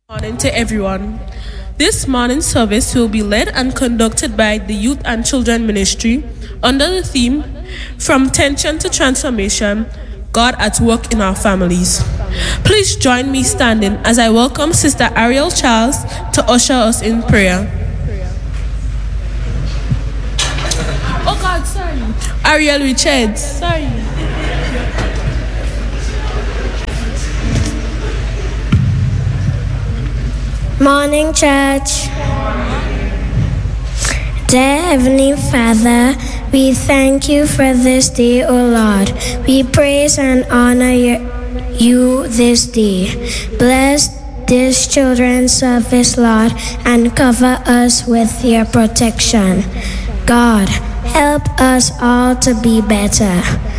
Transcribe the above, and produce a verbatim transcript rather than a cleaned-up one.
Morning to everyone. This morning's service will be led and conducted by the Youth and Children Ministry under the theme From Tension to Transformation, God at Work in Our Families. Please join me standing as I welcome Sister Ariel Charles to usher us in prayer. Oh God, sorry. Ariel Richards, sorry. Morning, church. Dear Heavenly Father, we thank you for this day, O Lord. We praise and honor you this day. Bless this children's service, Lord, and cover us with your protection. God, help us all to be better.